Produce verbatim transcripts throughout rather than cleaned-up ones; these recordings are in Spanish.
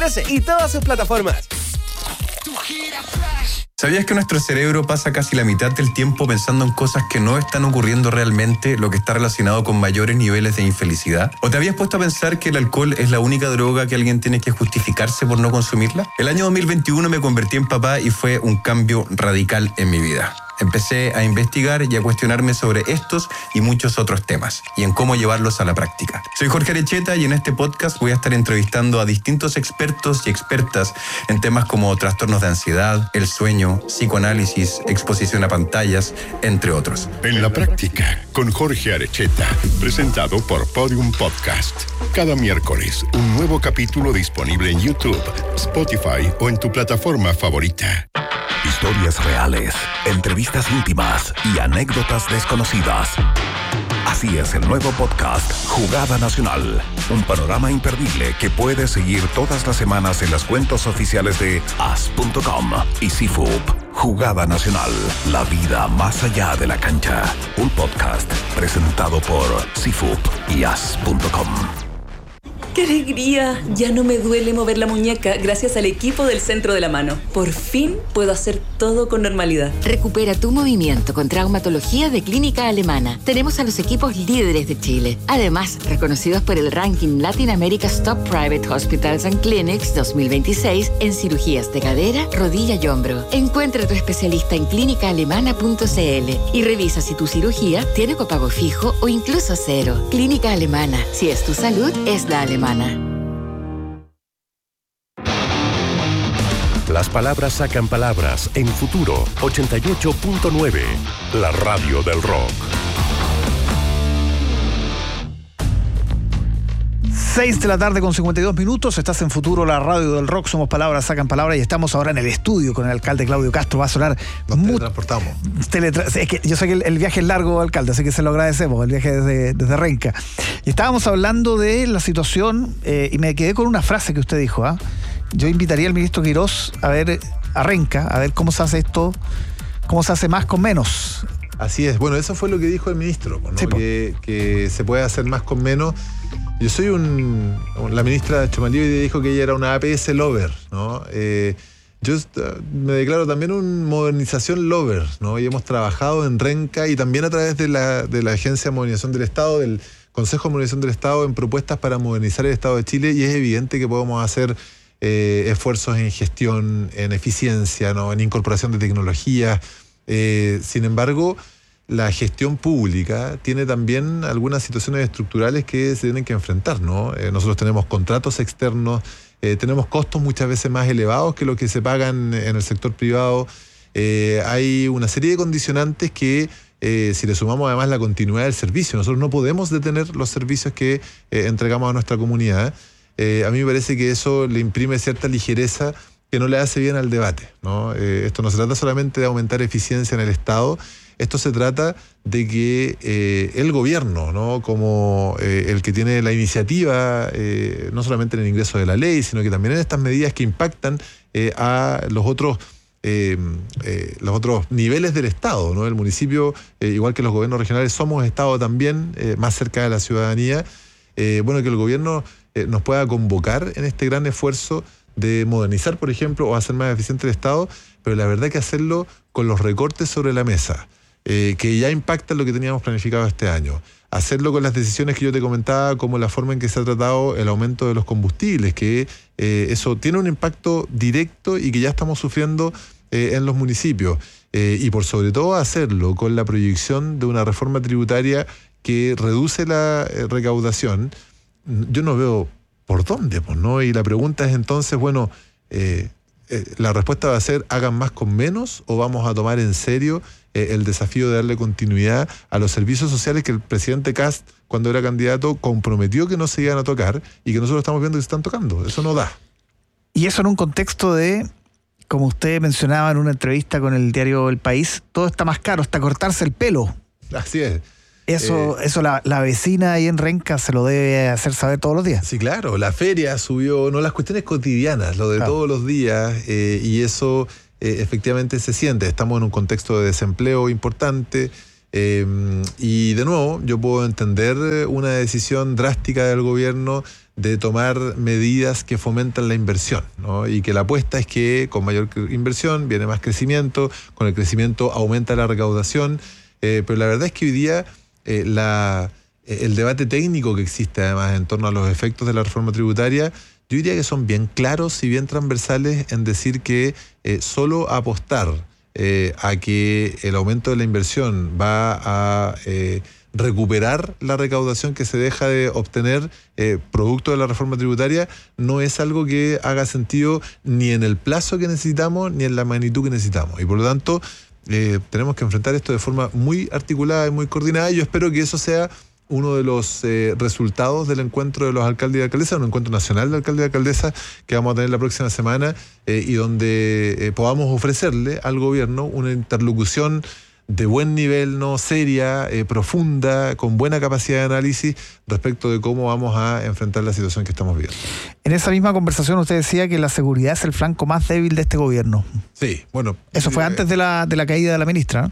Plus y todas sus plataformas. ¿Sabías que nuestro cerebro pasa casi la mitad del tiempo pensando en cosas que no están ocurriendo realmente, lo que está relacionado con mayores niveles de infelicidad? ¿O te habías puesto a pensar que el alcohol es la única droga que alguien tiene que justificarse por no consumirla? El año dos mil veintiuno me convertí en papá y fue un cambio radical en mi vida. Empecé a investigar y a cuestionarme sobre estos y muchos otros temas y en cómo llevarlos a la práctica. Soy Jorge Arecheta y en este podcast voy a estar entrevistando a distintos expertos y expertas en temas como trastornos de ansiedad, el sueño, psicoanálisis, exposición a pantallas, entre otros. En la práctica, con Jorge Arecheta, presentado por Podium Podcast. Cada miércoles, un nuevo capítulo disponible en YouTube, Spotify o en tu plataforma favorita. Historias reales, entrevistas íntimas y anécdotas desconocidas. Así es el nuevo podcast Jugada Nacional. Un panorama imperdible que puedes seguir todas las semanas en las cuentas oficiales de as punto com y C F U P. Jugada Nacional. La vida más allá de la cancha. Un podcast presentado por C F U P y as punto com. ¡Qué alegría! Ya no me duele mover la muñeca gracias al equipo del Centro de la Mano. Por fin puedo hacer todo con normalidad. Recupera tu movimiento con traumatología de Clínica Alemana. Tenemos a los equipos líderes de Chile. Además, reconocidos por el ranking Latin America's Top Private Hospitals and Clinics dos mil veintiséis en cirugías de cadera, rodilla y hombro. Encuentra a tu especialista en clínica alemana punto c l y revisa si tu cirugía tiene copago fijo o incluso cero. Clínica Alemana. Si es tu salud, es la alemana. Las palabras sacan palabras en Futuro ochenta y ocho punto nueve, la radio del rock. seis de la tarde con cincuenta y dos minutos, estás en Futuro, la radio del rock, somos palabras, sacan palabras y estamos ahora en el estudio con el alcalde Claudio Castro. Va a sonar... Nos muy... teletransportamos. Teletra... Es que yo sé que el, el viaje es largo, alcalde, así que se lo agradecemos, el viaje desde, desde Renca. Y estábamos hablando de la situación eh, y me quedé con una frase que usted dijo, ¿ah? ¿eh? Yo invitaría al ministro Quirós a ver a Renca, a ver cómo se hace esto, cómo se hace más con menos. Así es, bueno, eso fue lo que dijo el ministro, ¿no? Sí, que, que se puede hacer más con menos. Yo soy un... La ministra Chomalí dijo que ella era una A P S lover, ¿no? Eh, yo me declaro también un modernización lover, ¿no? Y hemos trabajado en Renca y también a través de la, de la Agencia de Modernización del Estado, del Consejo de Modernización del Estado, en propuestas para modernizar el Estado de Chile, y es evidente que podemos hacer eh, esfuerzos en gestión, en eficiencia, ¿no? En incorporación de tecnología. Eh, sin embargo, la gestión pública tiene también algunas situaciones estructurales que se tienen que enfrentar, ¿no? Eh, nosotros tenemos contratos externos, eh, tenemos costos muchas veces más elevados que los que se pagan en el sector privado. Eh, hay una serie de condicionantes que, eh, si le sumamos además la continuidad del servicio, nosotros no podemos detener los servicios que eh, entregamos a nuestra comunidad. Eh, a mí me parece que eso le imprime cierta ligereza que no le hace bien al debate, ¿no? Eh, esto no se trata solamente de aumentar eficiencia en el Estado. Esto se trata de que eh, el gobierno, ¿no? Como eh, el que tiene la iniciativa, eh, no solamente en el ingreso de la ley, sino que también en estas medidas que impactan eh, a los otros, eh, eh, los otros niveles del Estado, ¿no? El municipio, eh, igual que los gobiernos regionales, somos Estado también, eh, más cerca de la ciudadanía. Eh, bueno, que el gobierno eh, nos pueda convocar en este gran esfuerzo de modernizar, por ejemplo, o hacer más eficiente el Estado, pero la verdad que hacerlo con los recortes sobre la mesa. Eh, que ya impactan lo que teníamos planificado este año. Hacerlo con las decisiones que yo te comentaba, como la forma en que se ha tratado el aumento de los combustibles, que eh, eso tiene un impacto directo y que ya estamos sufriendo eh, en los municipios. Eh, y por sobre todo hacerlo con la proyección de una reforma tributaria que reduce la eh, recaudación. Yo no veo por dónde, pues, ¿no? Y la pregunta es entonces, bueno, eh, eh, la respuesta va a ser, ¿hagan más con menos o vamos a tomar en serio el desafío de darle continuidad a los servicios sociales que el presidente Kast, cuando era candidato, comprometió que no se iban a tocar y que nosotros estamos viendo que se están tocando? Eso no da. Y eso en un contexto de, como usted mencionaba en una entrevista con el diario El País, todo está más caro, hasta cortarse el pelo. Así es. Eso, eh, eso la, la vecina ahí en Renca se lo debe hacer saber todos los días. Sí, claro. La feria subió, no, las cuestiones cotidianas, lo de claro. todos los días, eh, y eso... Eh, efectivamente se siente. Estamos en un contexto de desempleo importante, Eh, y de nuevo, yo puedo entender una decisión drástica del gobierno de tomar medidas que fomentan la inversión, ¿no? Y que la apuesta es que con mayor inversión viene más crecimiento, con el crecimiento aumenta la recaudación, eh, pero la verdad es que hoy día eh, la, el debate técnico que existe además en torno a los efectos de la reforma tributaria, yo diría que son bien claros y bien transversales en decir que eh, solo apostar eh, a que el aumento de la inversión va a eh, recuperar la recaudación que se deja de obtener eh, producto de la reforma tributaria no es algo que haga sentido ni en el plazo que necesitamos ni en la magnitud que necesitamos. Y por lo tanto, eh, tenemos que enfrentar esto de forma muy articulada y muy coordinada. Y yo espero que eso sea uno de los eh, resultados del encuentro de los alcaldes y alcaldesas, un encuentro nacional de alcaldes y alcaldesas que vamos a tener la próxima semana eh, y donde eh, podamos ofrecerle al gobierno una interlocución de buen nivel, no seria, eh, profunda, con buena capacidad de análisis respecto de cómo vamos a enfrentar la situación que estamos viviendo. En esa misma conversación usted decía que la seguridad es el flanco más débil de este gobierno. Sí, bueno. Eso fue eh, antes de la, de la caída de la ministra,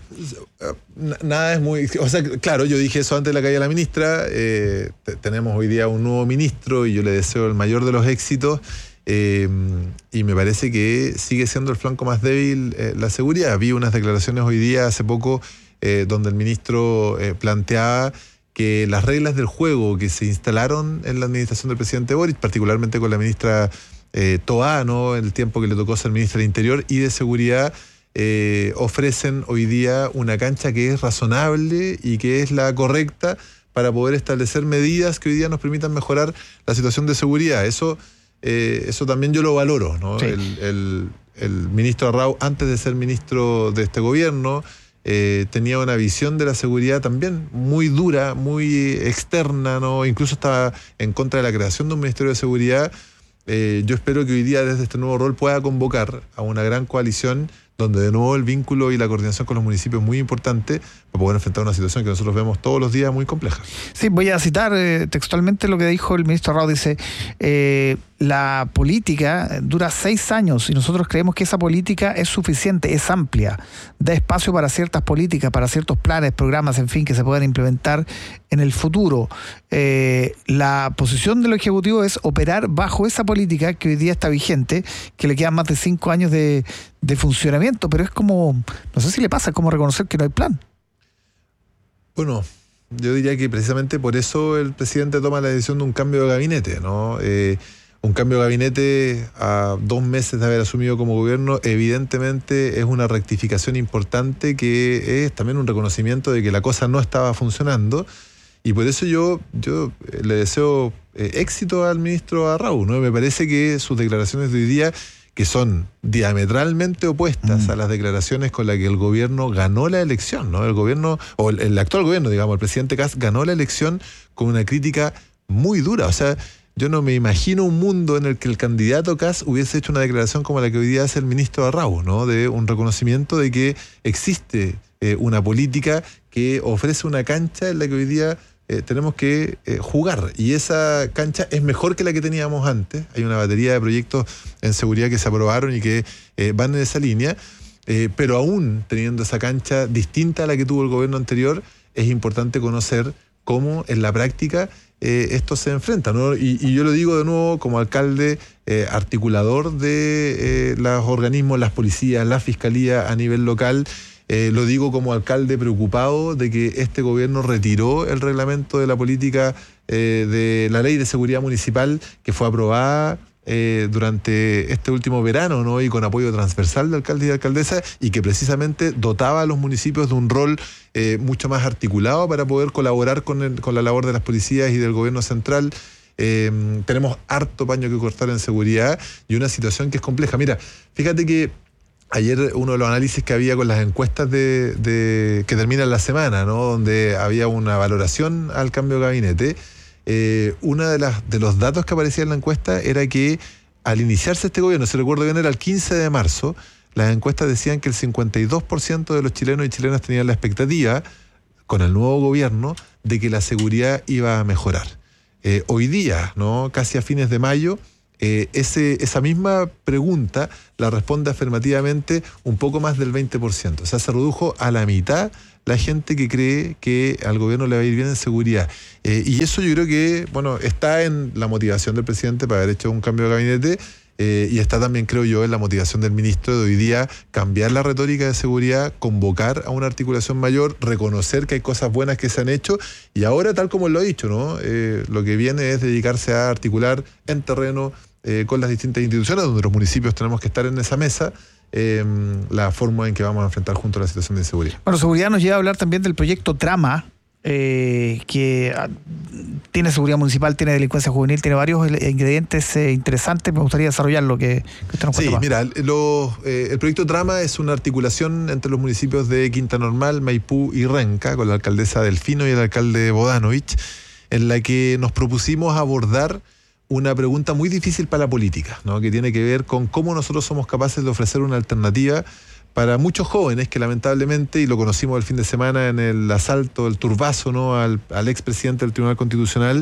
¿no? Nada es muy... O sea, claro, yo dije eso antes de la caída de la ministra. Eh, t- tenemos hoy día un nuevo ministro y yo le deseo el mayor de los éxitos. Eh, y me parece que sigue siendo el flanco más débil eh, la seguridad. Vi unas declaraciones hoy día, hace poco, eh, donde el ministro eh, planteaba que las reglas del juego que se instalaron en la administración del presidente Boric, particularmente con la ministra eh, Toá, ¿no?, en el tiempo que le tocó ser ministra de Interior y de Seguridad, eh, ofrecen hoy día una cancha que es razonable y que es la correcta para poder establecer medidas que hoy día nos permitan mejorar la situación de seguridad. Eso... Eh, eso también yo lo valoro, ¿no? Sí. El, el, el ministro Arrau, antes de ser ministro de este gobierno, eh, tenía una visión de la seguridad también muy dura, muy externa, ¿no? Incluso estaba en contra de la creación de un Ministerio de Seguridad. Eh, yo espero que hoy día desde este nuevo rol pueda convocar a una gran coalición donde de nuevo el vínculo y la coordinación con los municipios es muy importante para poder enfrentar una situación que nosotros vemos todos los días muy compleja. Sí, voy a citar eh, textualmente lo que dijo el ministro Arrau. Dice, eh, la política dura seis años y nosotros creemos que esa política es suficiente, es amplia, da espacio para ciertas políticas, para ciertos planes, programas, en fin, que se puedan implementar en el futuro. Eh, la posición del Ejecutivo es operar bajo esa política que hoy día está vigente, que le quedan más de cinco años de, de funcionamiento, pero es como, no sé si le pasa, es como reconocer que no hay plan. Bueno, yo diría que precisamente por eso el presidente toma la decisión de un cambio de gabinete, ¿no? Eh, un cambio de gabinete a dos meses de haber asumido como gobierno, evidentemente es una rectificación importante que es también un reconocimiento de que la cosa no estaba funcionando. Y por eso yo, yo le deseo eh, éxito al ministro Arrau, ¿no? Me parece que sus declaraciones de hoy día, que son diametralmente opuestas mm. a las declaraciones con las que el gobierno ganó la elección, ¿no? El gobierno, o el, el actual gobierno, digamos, el presidente Kast ganó la elección con una crítica muy dura. O sea, yo no me imagino un mundo en el que el candidato Kast hubiese hecho una declaración como la que hoy día hace el ministro Arrau, ¿no? De un reconocimiento de que existe eh, una política que ofrece una cancha en la que hoy día Eh, tenemos que eh, jugar, y esa cancha es mejor que la que teníamos antes. Hay una batería de proyectos en seguridad que se aprobaron y que eh, van en esa línea, eh, pero aún teniendo esa cancha distinta a la que tuvo el gobierno anterior, es importante conocer cómo en la práctica eh, esto se enfrenta, ¿no? Y, y yo lo digo de nuevo como alcalde eh, articulador de eh, los organismos, las policías, la fiscalía a nivel local. Eh, lo digo como alcalde preocupado de que este gobierno retiró el reglamento de la política eh, de la ley de seguridad municipal que fue aprobada eh, durante este último verano, ¿no? Y con apoyo transversal de alcaldes y alcaldesas, y que precisamente dotaba a los municipios de un rol eh, mucho más articulado para poder colaborar con, el, con la labor de las policías y del gobierno central. Eh, tenemos harto paño que cortar en seguridad y una situación que es compleja. Mira, fíjate que ayer uno de los análisis que había con las encuestas de, de que terminan la semana, ¿no? Donde había una valoración al cambio de gabinete, eh, uno de, las, de los datos que aparecía en la encuesta era que al iniciarse este gobierno, se recuerda bien, era el quince de marzo, las encuestas decían que el cincuenta y dos por ciento de los chilenos y chilenas tenían la expectativa, con el nuevo gobierno, de que la seguridad iba a mejorar. Eh, hoy día, ¿no? Casi a fines de mayo, Eh, ese, esa misma pregunta la responde afirmativamente un poco más del veinte por ciento. O sea, se redujo a la mitad la gente que cree que al gobierno le va a ir bien en seguridad. Eh, y eso yo creo que, bueno, está en la motivación del presidente para haber hecho un cambio de gabinete. Eh, y está también, creo yo, en la motivación del ministro de hoy día cambiar la retórica de seguridad, convocar a una articulación mayor, reconocer que hay cosas buenas que se han hecho y ahora, tal como lo ha dicho, ¿no? Eh, lo que viene es dedicarse a articular en terreno eh, con las distintas instituciones, donde los municipios tenemos que estar en esa mesa, eh, la forma en que vamos a enfrentar juntos la situación de inseguridad. Bueno, seguridad nos lleva a hablar también del proyecto Trama, Eh, que ah, tiene seguridad municipal, tiene delincuencia juvenil, tiene varios ingredientes eh, interesantes. Me gustaría desarrollar lo que, que usted nos Sí, cuenta. mira, lo, eh, el proyecto Trama es una articulación entre los municipios de Quinta Normal, Maipú y Renca, con la alcaldesa Delfino y el alcalde Bodanovich, en la que nos propusimos abordar una pregunta muy difícil para la política, ¿no? Que tiene que ver con cómo nosotros somos capaces de ofrecer una alternativa para muchos jóvenes que lamentablemente, y lo conocimos el fin de semana en el asalto, el turbazo, ¿no? al, al expresidente del Tribunal Constitucional,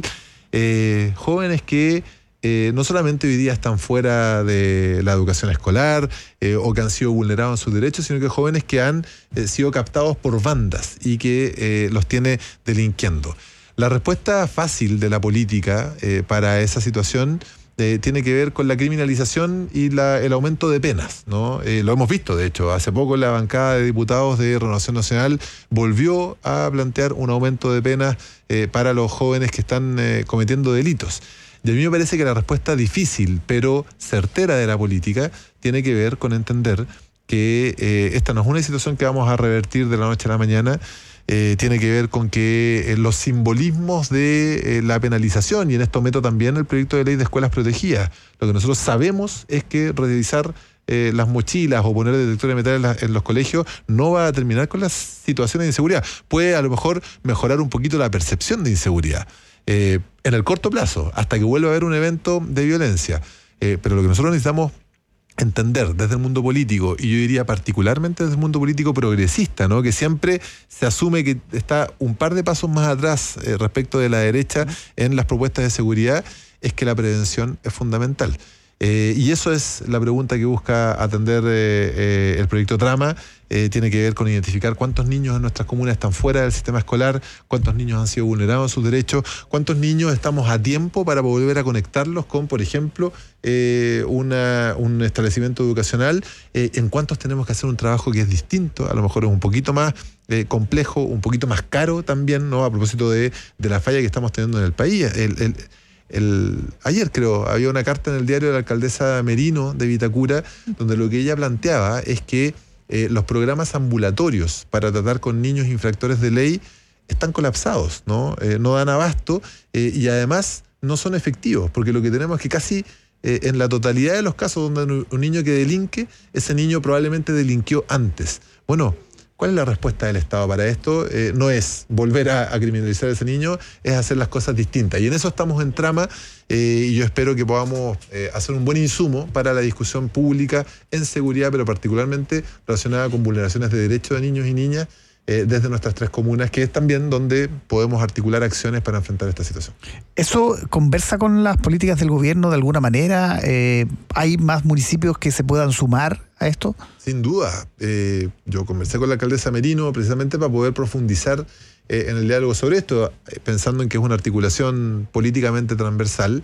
eh, jóvenes que eh, no solamente hoy día están fuera de la educación escolar eh, o que han sido vulnerados en sus derechos, sino que jóvenes que han eh, sido captados por bandas y que eh, los tiene delinquiendo. La respuesta fácil de la política eh, para esa situación Eh, tiene que ver con la criminalización y la, el aumento de penas, ¿no? Eh, lo hemos visto, de hecho, hace poco la bancada de diputados de Renovación Nacional volvió a plantear un aumento de penas eh, para los jóvenes que están eh, cometiendo delitos. Y a mí me parece que la respuesta difícil, pero certera de la política, tiene que ver con entender que eh, esta no es una situación que vamos a revertir de la noche a la mañana. Eh, tiene que ver con que eh, los simbolismos de eh, la penalización, y en esto meto también el proyecto de ley de escuelas protegidas, lo que nosotros sabemos es que revisar eh, las mochilas o poner detectores de metales en, la, en los colegios no va a terminar con las situaciones de inseguridad. Puede a lo mejor mejorar un poquito la percepción de inseguridad eh, en el corto plazo, hasta que vuelva a haber un evento de violencia. Eh, pero lo que nosotros necesitamos entender desde el mundo político, y yo diría particularmente desde el mundo político progresista, ¿no? Que siempre se asume que está un par de pasos más atrás eh, respecto de la derecha en las propuestas de seguridad, es que la prevención es fundamental. Eh, y eso es la pregunta que busca atender eh, eh, el proyecto Trama. Eh, tiene que ver con identificar cuántos niños en nuestras comunas están fuera del sistema escolar, cuántos niños han sido vulnerados en sus derechos, cuántos niños estamos a tiempo para volver a conectarlos con, por ejemplo, eh, una, un establecimiento educacional, eh, en cuántos tenemos que hacer un trabajo que es distinto, a lo mejor es un poquito más eh, complejo, un poquito más caro también, ¿no? A propósito de, de la falla que estamos teniendo en el país. El, el, El, ayer creo, había una carta en el diario de la alcaldesa Merino de Vitacura, donde lo que ella planteaba es que eh, los programas ambulatorios para tratar con niños infractores de ley están colapsados, ¿no? Eh, no dan abasto eh, y además no son efectivos, porque lo que tenemos es que casi eh, en la totalidad de los casos donde un niño que delinque, ese niño probablemente delinquió antes. Bueno, ¿cuál es la respuesta del Estado para esto? Eh, no es volver a, a criminalizar a ese niño, es hacer las cosas distintas. Y en eso estamos en Trama eh, y yo espero que podamos eh, hacer un buen insumo para la discusión pública en seguridad, pero particularmente relacionada con vulneraciones de derechos de niños y niñas eh, desde nuestras tres comunas, que es también donde podemos articular acciones para enfrentar esta situación. ¿Eso conversa con las políticas del gobierno de alguna manera? Eh, ¿Hay más municipios que se puedan sumar a esto? Sin duda. Eh, yo conversé con la alcaldesa Merino precisamente para poder profundizar eh, en el diálogo sobre esto, eh, pensando en que es una articulación políticamente transversal.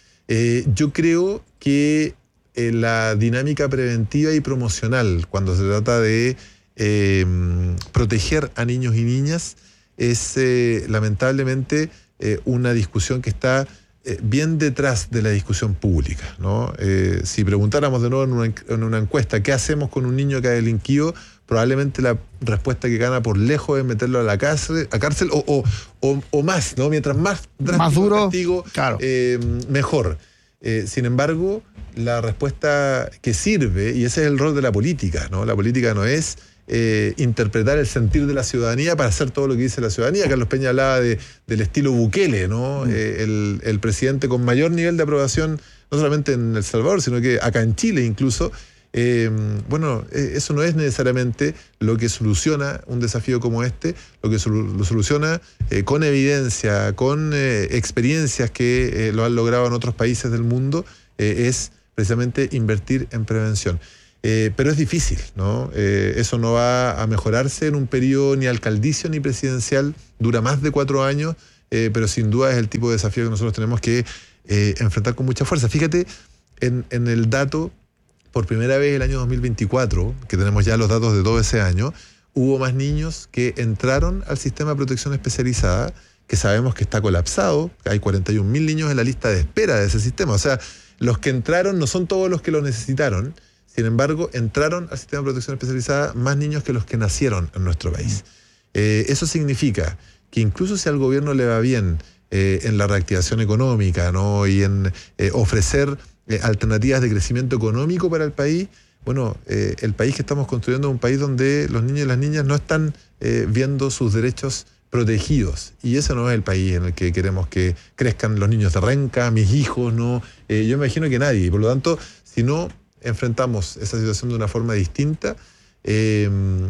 Eh, yo creo que eh, la dinámica preventiva y promocional, cuando se trata de eh, proteger a niños y niñas, es eh, lamentablemente eh, una discusión que está Eh, bien detrás de la discusión pública, ¿no? Eh, si preguntáramos de nuevo en una, en una encuesta qué hacemos con un niño que ha delinquido, probablemente la respuesta que gana por lejos es meterlo a la cárcel, a cárcel o, o, o, o más, ¿no? Mientras más drástico más duro, el castigo, claro. eh, mejor. Eh, sin embargo, la respuesta que sirve, y ese es el rol de la política, ¿no? La política no es Eh, interpretar el sentir de la ciudadanía para hacer todo lo que dice la ciudadanía. Carlos Peña hablaba de, del estilo Bukele, ¿no? Mm. Eh, el, el presidente con mayor nivel de aprobación, no solamente en El Salvador, sino que acá en Chile incluso. Eh, bueno, eh, eso no es necesariamente lo que soluciona un desafío como este. Lo que solu- lo soluciona eh, con evidencia, con eh, experiencias que eh, lo han logrado en otros países del mundo, eh, es precisamente invertir en prevención. Eh, pero es difícil, ¿no? Eh, eso no va a mejorarse en un periodo ni alcaldicio ni presidencial, dura más de cuatro años, eh, pero sin duda es el tipo de desafío que nosotros tenemos que eh, enfrentar con mucha fuerza. Fíjate en, en el dato, por primera vez el año dos mil veinticuatro, que tenemos ya los datos de todo ese año, hubo más niños que entraron al sistema de protección especializada, que sabemos que está colapsado, hay cuarenta y un mil niños en la lista de espera de ese sistema. O sea, los que entraron no son todos los que lo necesitaron, sin embargo, entraron al sistema de protección especializada más niños que los que nacieron en nuestro país. Eh, eso significa que incluso si al gobierno le va bien eh, en la reactivación económica, ¿no? y en eh, ofrecer eh, alternativas de crecimiento económico para el país, bueno, eh, el país que estamos construyendo es un país donde los niños y las niñas no están eh, viendo sus derechos protegidos. Y ese no es el país en el que queremos que crezcan los niños de Renca, mis hijos, ¿no? Eh, yo me imagino que nadie. Por lo tanto, si no enfrentamos esa situación de una forma distinta, eh,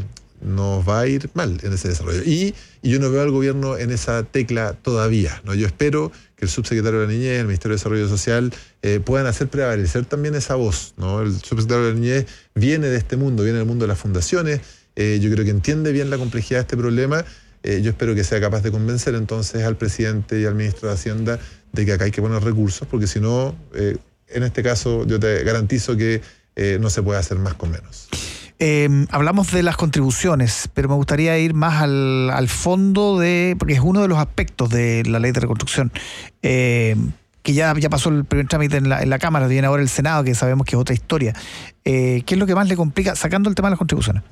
nos va a ir mal en ese desarrollo. Y, y yo no veo al gobierno en esa tecla todavía, ¿no? Yo espero que el subsecretario de la Niñez, el Ministerio de Desarrollo Social, eh, puedan hacer prevalecer también esa voz, ¿no? El subsecretario de la Niñez viene de este mundo, viene del mundo de las fundaciones, eh, yo creo que entiende bien la complejidad de este problema. Eh, yo espero que sea capaz de convencer entonces al presidente y al ministro de Hacienda de que acá hay que poner recursos, porque si no, eh, en este caso yo te garantizo que eh, no se puede hacer más con menos. Eh, hablamos de las contribuciones, pero me gustaría ir más al, al fondo de, porque es uno de los aspectos de la ley de reconstrucción, eh, que ya, ya pasó el primer trámite en la, en la Cámara, viene ahora el Senado, que sabemos que es otra historia. Eh, ¿Qué es lo que más le complica, sacando el tema de las contribuciones?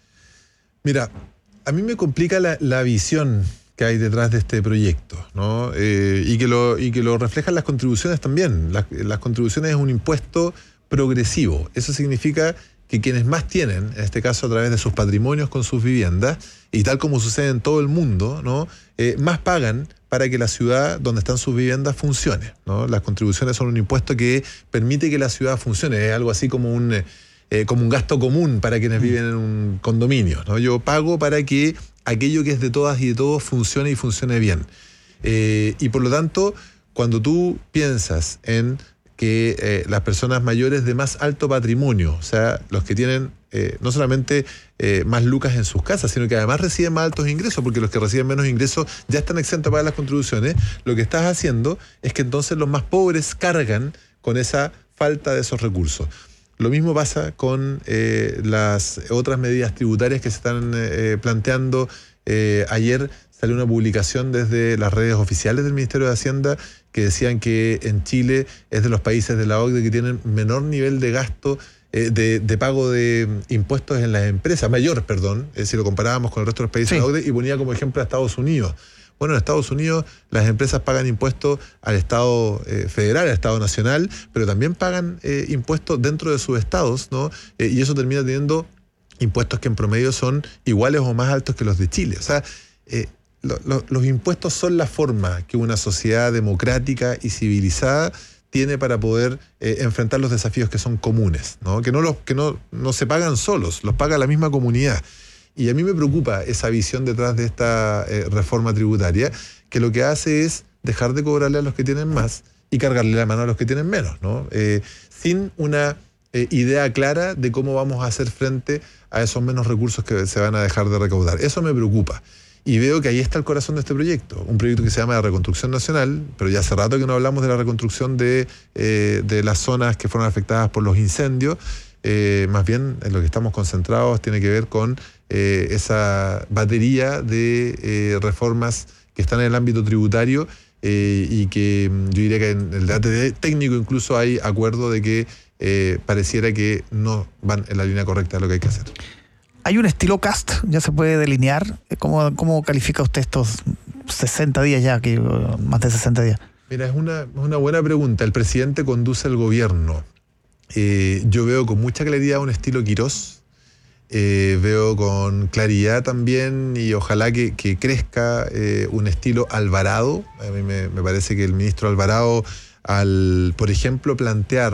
Mira, a mí me complica la, la visión que hay detrás de este proyecto, ¿no? Eh, y, que lo, y que lo reflejan las contribuciones también. Las, las contribuciones es un impuesto progresivo. Eso significa que quienes más tienen, en este caso a través de sus patrimonios con sus viviendas, y tal como sucede en todo el mundo, ¿no? Eh, más pagan para que la ciudad donde están sus viviendas funcione, ¿no? Las contribuciones son un impuesto que permite que la ciudad funcione. Es algo así como un, eh, como un gasto común para quienes viven en un condominio, ¿no? Yo pago para que aquello que es de todas y de todos funcione y funcione bien. Eh, y por lo tanto, cuando tú piensas en que eh, las personas mayores de más alto patrimonio, o sea, los que tienen eh, no solamente eh, más lucas en sus casas, sino que además reciben más altos ingresos, porque los que reciben menos ingresos ya están exentos para las contribuciones, lo que estás haciendo es que entonces los más pobres cargan con esa falta de esos recursos. Lo mismo pasa con eh, las otras medidas tributarias que se están eh, planteando. Eh, ayer salió una publicación desde las redes oficiales del Ministerio de Hacienda que decían que en Chile es de los países de la O C D E que tienen menor nivel de gasto, eh, de, de pago de impuestos en las empresas, mayor, perdón, eh, si lo comparábamos con el resto de los países sí. de la O C D E, y ponía como ejemplo a Estados Unidos. Bueno, en Estados Unidos las empresas pagan impuestos al Estado eh, federal, al Estado nacional, pero también pagan eh, impuestos dentro de sus estados, ¿no? Eh, y eso termina teniendo impuestos que en promedio son iguales o más altos que los de Chile. O sea, eh, lo, lo, los impuestos son la forma que una sociedad democrática y civilizada tiene para poder eh, enfrentar los desafíos que son comunes, ¿no? Que, no, los, que no, no se pagan solos, los paga la misma comunidad. Y a mí me preocupa esa visión detrás de esta eh, reforma tributaria, que lo que hace es dejar de cobrarle a los que tienen más y cargarle la mano a los que tienen menos, ¿no? Eh, sin una eh, idea clara de cómo vamos a hacer frente a esos menos recursos que se van a dejar de recaudar. Eso me preocupa. Y veo que ahí está el corazón de este proyecto, un proyecto que se llama la Reconstrucción Nacional, pero ya hace rato que no hablamos de la reconstrucción de, eh, de las zonas que fueron afectadas por los incendios. Eh, más bien, en lo que estamos concentrados tiene que ver con eh, esa batería de eh, reformas que están en el ámbito tributario eh, y que yo diría que en el debate técnico incluso hay acuerdo de que eh, pareciera que no van en la línea correcta de lo que hay que hacer. ¿Hay un estilo Cast? ¿Ya se puede delinear? ¿Cómo, cómo califica usted estos sesenta días ya, que más de sesenta días? Mira, es una, una buena pregunta. El presidente conduce el gobierno. Eh, yo veo con mucha claridad un estilo Quirós. Eh, veo con claridad también, y ojalá que, que crezca eh, un estilo Alvarado. A mí me, me parece que el ministro Alvarado, al, por ejemplo, plantear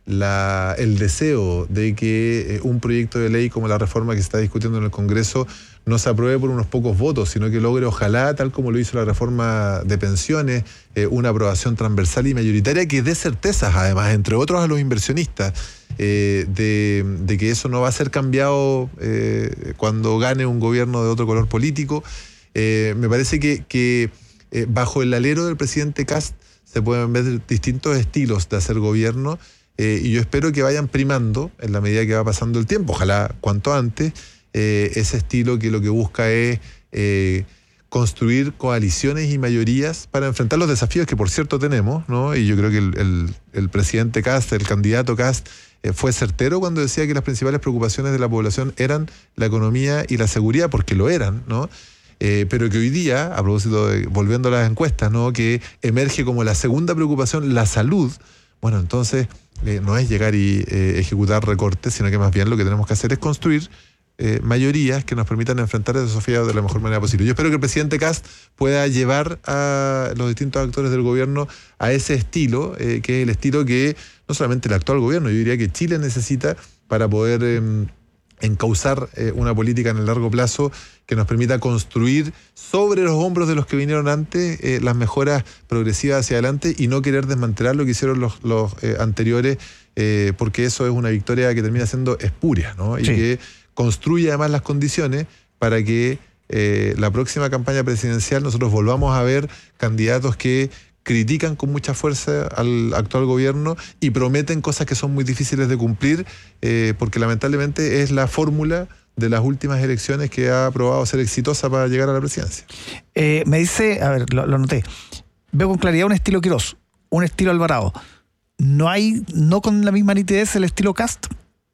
la, el deseo de que eh, un proyecto de ley como la reforma que se está discutiendo en el Congreso no se apruebe por unos pocos votos, sino que logre, ojalá, tal como lo hizo la reforma de pensiones, eh, una aprobación transversal y mayoritaria que dé certezas, además, entre otros a los inversionistas, eh, de, de que eso no va a ser cambiado eh, cuando gane un gobierno de otro color político. Eh, me parece que, que eh, bajo el alero del presidente Kast se pueden ver distintos estilos de hacer gobierno, eh, y yo espero que vayan primando en la medida que va pasando el tiempo, ojalá cuanto antes, eh, ese estilo que lo que busca es eh, construir coaliciones y mayorías para enfrentar los desafíos que por cierto tenemos, ¿no? Y yo creo que el, el, el presidente Kast, el candidato Kast, eh, fue certero cuando decía que las principales preocupaciones de la población eran la economía y la seguridad, porque lo eran, ¿no? Eh, pero que hoy día, a propósito de, volviendo a las encuestas, ¿no?, que emerge como la segunda preocupación, la salud. Bueno, entonces eh, no es llegar y eh, ejecutar recortes, sino que más bien lo que tenemos que hacer es construir eh, mayorías que nos permitan enfrentar esos desafíos de la mejor manera posible. Yo espero que el presidente Kast pueda llevar a los distintos actores del gobierno a ese estilo, eh, que es el estilo que no solamente el actual gobierno, yo diría que Chile necesita para poder Eh, encauzar eh, una política en el largo plazo que nos permita construir sobre los hombros de los que vinieron antes eh, las mejoras progresivas hacia adelante y no querer desmantelar lo que hicieron los, los eh, anteriores, eh, porque eso es una victoria que termina siendo espuria, ¿no? Y sí, que construye además las condiciones para que eh, la próxima campaña presidencial nosotros volvamos a ver candidatos que critican con mucha fuerza al actual gobierno y prometen cosas que son muy difíciles de cumplir, eh, porque lamentablemente es la fórmula de las últimas elecciones que ha probado ser exitosa para llegar a la presidencia. Eh, me dice, a ver, lo, lo noté, veo con claridad un estilo Quirós, un estilo Alvarado. ¿No hay, no con la misma nitidez, el estilo Kast?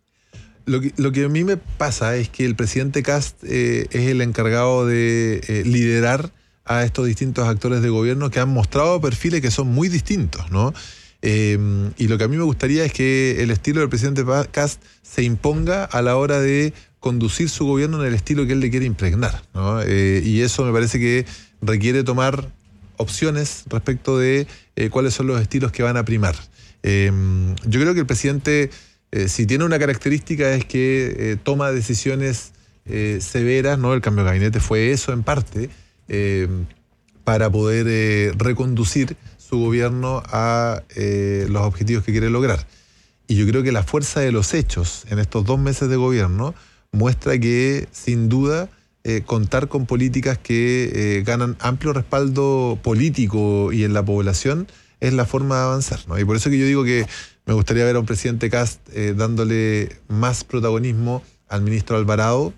Lo que, lo que a mí me pasa es que el presidente Kast eh, es el encargado de eh, liderar a estos distintos actores de gobierno que han mostrado perfiles que son muy distintos, ¿no? Eh, y lo que a mí me gustaría es que el estilo del presidente Kast se imponga a la hora de conducir su gobierno en el estilo que él le quiere impregnar, ¿no? Eh, y eso me parece que requiere tomar opciones respecto de eh, cuáles son los estilos que van a primar. Eh, yo creo que el presidente, eh, si tiene una característica, es que eh, toma decisiones eh, severas, ¿no? El cambio de gabinete fue eso en parte, Eh, para poder eh, reconducir su gobierno a eh, los objetivos que quiere lograr. Y yo creo que la fuerza de los hechos en estos dos meses de gobierno muestra que, sin duda, eh, contar con políticas que eh, ganan amplio respaldo político y en la población es la forma de avanzar, ¿no? Y por eso que yo digo que me gustaría ver a un presidente Kast eh, dándole más protagonismo al ministro Alvarado,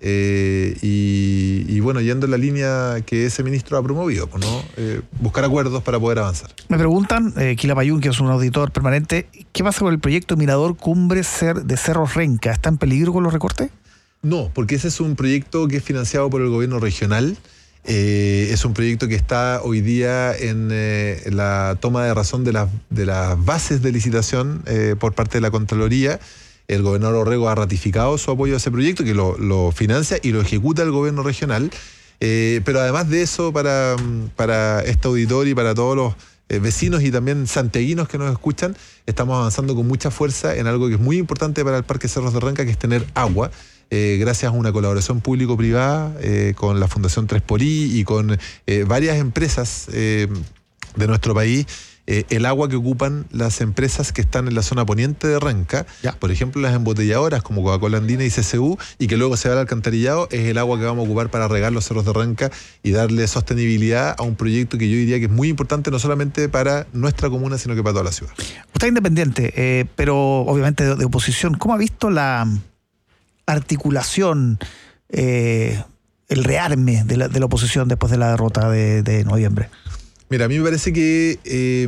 Eh, y, y bueno, yendo en la línea que ese ministro ha promovido, pues, ¿no? Eh, buscar acuerdos para poder avanzar. Me preguntan, eh, Quilapayún, que es un auditor permanente, ¿qué pasa con el proyecto Mirador Cumbre de Cerros Renca? ¿Está en peligro con los recortes? No, porque ese es un proyecto que es financiado por el gobierno regional. Eh, es un proyecto que está hoy día en eh, la toma de razón de, la, de las bases de licitación eh, por parte de la Contraloría. El gobernador Orrego ha ratificado su apoyo a ese proyecto, que lo, lo financia y lo ejecuta el gobierno regional. Eh, pero además de eso, para, para este auditor y para todos los eh, vecinos y también santiaguinos que nos escuchan, estamos avanzando con mucha fuerza en algo que es muy importante para el Parque Cerros de Renca, que es tener agua. Eh, gracias a una colaboración público-privada eh, con la Fundación tres por I y con eh, varias empresas eh, de nuestro país, Eh, el agua que ocupan las empresas que están en la zona poniente de Renca, ya, por ejemplo las embotelladoras como Coca-Cola Andina y C C U, y que luego se va al alcantarillado, es el agua que vamos a ocupar para regar los cerros de Renca y darle sostenibilidad a un proyecto que yo diría que es muy importante no solamente para nuestra comuna, sino que para toda la ciudad. Usted es independiente, eh, pero obviamente de, de oposición. ¿Cómo ha visto la articulación, eh, el rearme de la, de la oposición después de la derrota de, de noviembre? Mira, a mí me parece que eh,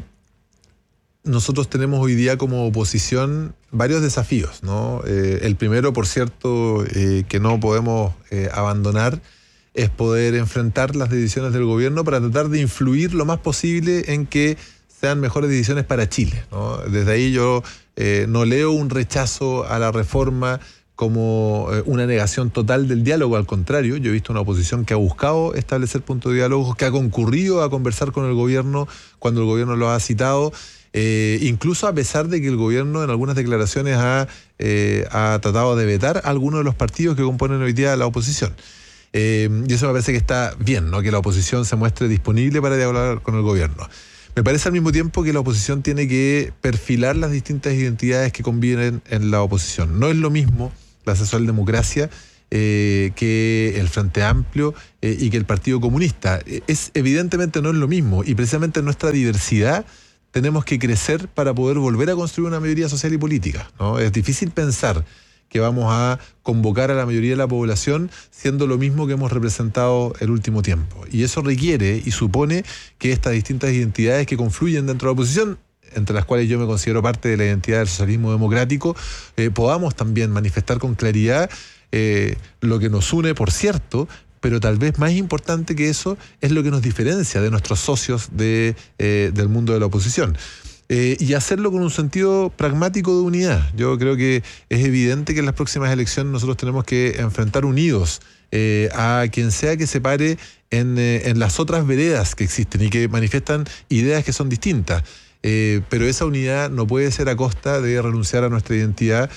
nosotros tenemos hoy día como oposición varios desafíos, ¿no? Eh, el primero, por cierto, eh, que no podemos eh, abandonar, es poder enfrentar las decisiones del gobierno para tratar de influir lo más posible en que sean mejores decisiones para Chile, ¿no? Desde ahí yo eh, no leo un rechazo a la reforma como eh, una negación total del diálogo. Al contrario, yo he visto una oposición que ha buscado establecer puntos de diálogo, que ha concurrido a conversar con el gobierno cuando el gobierno lo ha citado, eh, incluso a pesar de que el gobierno en algunas declaraciones ha, eh, ha tratado de vetar a algunos de los partidos que componen hoy día la oposición. Eh, y eso me parece que está bien, ¿no? Que la oposición se muestre disponible para dialogar con el gobierno. Me parece al mismo tiempo que la oposición tiene que perfilar las distintas identidades que conviven en la oposición. No es lo mismo la socialdemocracia eh, que el Frente Amplio eh, y que el Partido Comunista. Es, evidentemente no es lo mismo, y precisamente en nuestra diversidad tenemos que crecer para poder volver a construir una mayoría social y política, ¿no? Es difícil pensar que vamos a convocar a la mayoría de la población siendo lo mismo que hemos representado el último tiempo. Y eso requiere y supone que estas distintas identidades que confluyen dentro de la oposición, entre las cuales yo me considero parte de la identidad del socialismo democrático, eh, podamos también manifestar con claridad eh, lo que nos une, por cierto, pero tal vez más importante que eso es lo que nos diferencia de nuestros socios de, eh, del mundo de la oposición. Eh, y hacerlo con un sentido pragmático de unidad. Yo creo que es evidente que en las próximas elecciones nosotros tenemos que enfrentar unidos eh, a quien sea que se pare en, eh, en las otras veredas que existen y que manifiestan ideas que son distintas. Eh, pero esa unidad no puede ser a costa de renunciar a nuestra identidad.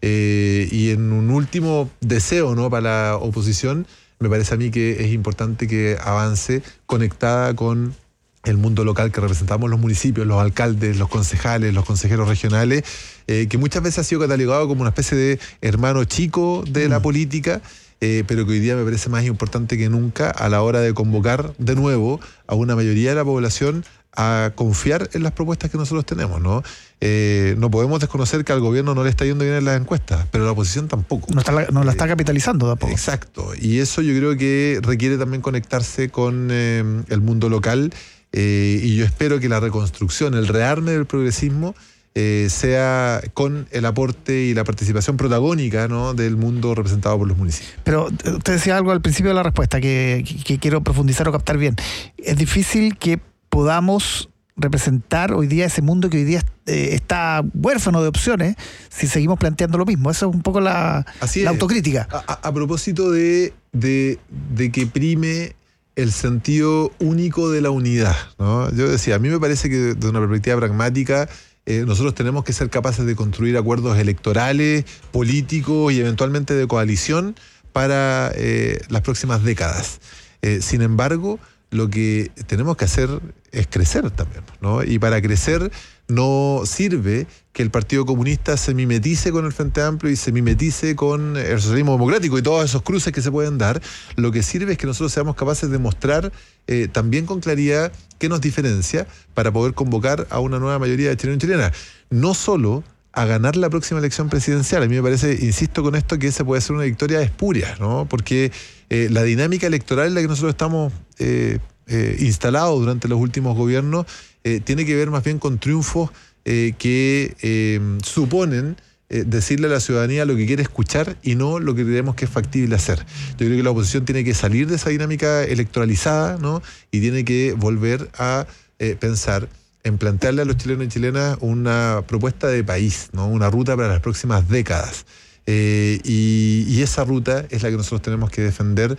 Eh, y en un último deseo, ¿no?, para la oposición, me parece a mí que es importante que avance conectada con el mundo local que representamos los municipios, los alcaldes, los concejales, los consejeros regionales, eh, que muchas veces ha sido catalogado como una especie de hermano chico de mm. la política, eh, pero que hoy día me parece más importante que nunca a la hora de convocar de nuevo a una mayoría de la población a confiar en las propuestas que nosotros tenemos, ¿no? Eh, no podemos desconocer que al gobierno no le está yendo bien en las encuestas, pero a la oposición tampoco. No, está la, no la está capitalizando tampoco. Exacto, y eso yo creo que requiere también conectarse con eh, el mundo local. Eh, y yo espero que la reconstrucción, el rearme del progresismo eh, sea con el aporte y la participación protagónica, ¿no?, del mundo representado por los municipios. Pero usted decía algo al principio de la respuesta que, que, que quiero profundizar o captar bien. Es difícil que podamos representar hoy día ese mundo que hoy día eh, está huérfano de opciones si seguimos planteando lo mismo. Eso es un poco la, la autocrítica. A, a, a propósito de, de, de que prime el sentido único de la unidad, ¿no? Yo decía, a mí me parece que desde una perspectiva pragmática eh, nosotros tenemos que ser capaces de construir acuerdos electorales, políticos y eventualmente de coalición para eh, las próximas décadas. Eh, sin embargo, lo que tenemos que hacer es crecer también, ¿no? Y para crecer no sirve que el Partido Comunista se mimetice con el Frente Amplio y se mimetice con el socialismo democrático y todos esos cruces que se pueden dar. Lo que sirve es que nosotros seamos capaces de mostrar eh, también con claridad qué nos diferencia para poder convocar a una nueva mayoría de chilenos y chilenas. No solo a ganar la próxima elección presidencial. A mí me parece, insisto con esto, que esa puede ser una victoria espuria, ¿no? Porque eh, la dinámica electoral en la que nosotros estamos eh, eh, instalados durante los últimos gobiernos eh, tiene que ver más bien con triunfos eh, que eh, suponen eh, decirle a la ciudadanía lo que quiere escuchar y no lo que creemos que es factible hacer. Yo creo que la oposición tiene que salir de esa dinámica electoralizada, ¿no? Y tiene que volver a eh, pensar en plantearle a los chilenos y chilenas una propuesta de país, ¿no? Una ruta para las próximas décadas. Eh, y, y esa ruta es la que nosotros tenemos que defender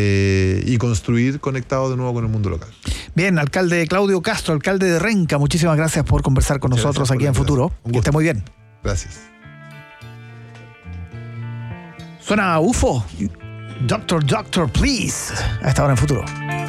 eh, y construir conectados de nuevo con el mundo local. Bien, alcalde Claudio Castro, alcalde de Renca, muchísimas gracias por conversar con Muchas nosotros aquí en Futuro. Que esté muy bien. Gracias. Suena U F O. Doctor, doctor, please. A esta hora en Futuro.